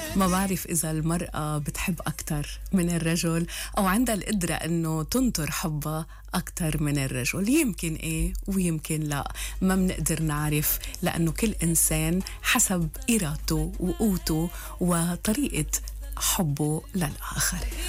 ما بعرف إذا المرأة بتحب أكتر من الرجل أو عندها القدرة أنه تنطر حبها أكتر من الرجل. يمكن إيه ويمكن لا، ما بنقدر نعرف، لأنه كل إنسان حسب إرادته وقوته وطريقة حبه للآخر.